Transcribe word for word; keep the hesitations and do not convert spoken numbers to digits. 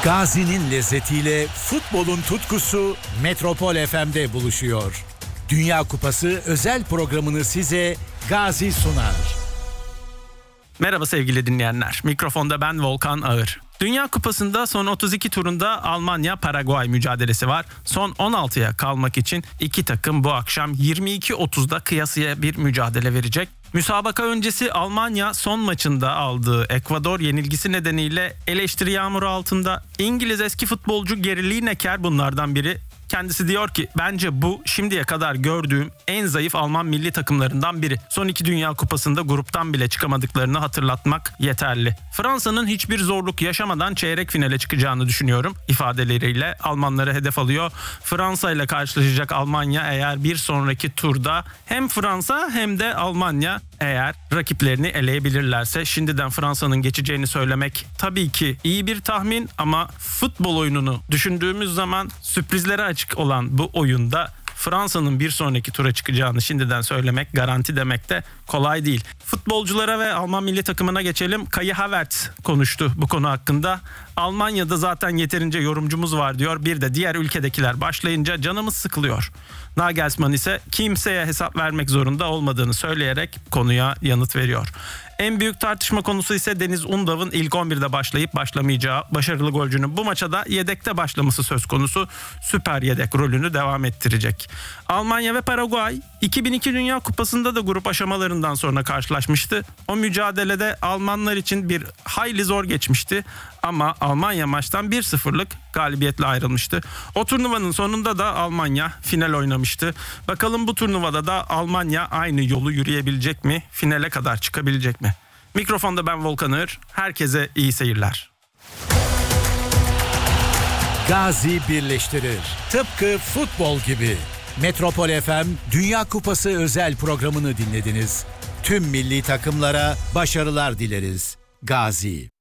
Gazi'nin lezzetiyle futbolun tutkusu Metropol F M'de buluşuyor. Dünya Kupası özel programını size Gazi sunar. Merhaba sevgili dinleyenler. Mikrofonda ben Volkan Ağır. Dünya Kupası'nda son otuz iki turunda Almanya-Paraguay mücadelesi var. Son on altıya kalmak için iki takım bu akşam yirmi iki otuzda kıyasıya bir mücadele verecek. Müsabaka öncesi Almanya son maçında aldığı Ekvador yenilgisi nedeniyle eleştiri yağmuru altında. İngiliz eski futbolcu Gary Lineker bunlardan biri. Kendisi diyor ki bence bu şimdiye kadar gördüğüm en zayıf Alman milli takımlarından biri. Son iki Dünya Kupası'nda gruptan bile çıkamadıklarını hatırlatmak yeterli. Fransa'nın hiçbir zorluk yaşamadan çeyrek finale çıkacağını düşünüyorum ifadeleriyle Almanları hedef alıyor. Fransa ile karşılaşacak Almanya eğer bir sonraki turda hem Fransa hem de Almanya eğer rakiplerini eleyebilirlerse şimdiden Fransa'nın geçeceğini söylemek tabii ki iyi bir tahmin ama futbol oyununu düşündüğümüz zaman sürprizlere açık olan bu oyunda Fransa'nın bir sonraki tura çıkacağını şimdiden söylemek garanti demek de kolay değil. Futbolculara ve Alman milli takımına geçelim. Kai Havertz konuştu bu konu hakkında. Almanya'da zaten yeterince yorumcumuz var diyor. Bir de diğer ülkedekiler başlayınca canımız sıkılıyor. Nagelsmann ise kimseye hesap vermek zorunda olmadığını söyleyerek konuya yanıt veriyor. En büyük tartışma konusu ise Deniz Undav'ın ilk on birde başlayıp başlamayacağı, başarılı golcünün bu maça da yedekte başlaması söz konusu. Süper yedek rolünü devam ettirecek. Almanya ve Paraguay iki bin iki Dünya Kupası'nda da grup aşamalarından sonra karşılaşmıştı. O mücadelede Almanlar için bir hayli zor geçmişti ama Almanya maçtan bir sıfırlık galibiyetle ayrılmıştı. O turnuvanın sonunda da Almanya final oynamıştı. Bakalım bu turnuvada da Almanya aynı yolu yürüyebilecek mi? Finale kadar çıkabilecek mi? Mikrofonda ben Volkan Ağır. Herkese iyi seyirler. Gazi birleştirir. Tıpkı futbol gibi. Metropol F M Dünya Kupası özel programını dinlediniz. Tüm milli takımlara başarılar dileriz. Gazi.